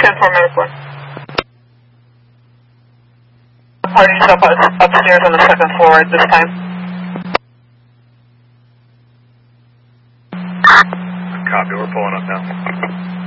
10-4 Medic 1. Party's upstairs on the second floor at this time. Copy, we're pulling up now.